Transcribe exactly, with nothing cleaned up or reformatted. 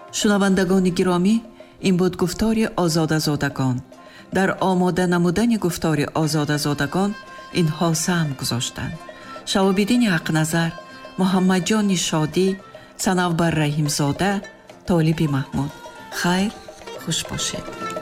шунавандагони гиромӣ, ин буд гуфтори озодазодагон. дар омода намудани гуфтори озодазодагон инҳо саҳм гузоштанд. шаҳобиддини ҳақназар, муҳаммадҷони шодӣ, санавбар раҳимзода, толиби маҳмуд. хайр, хуш бошед.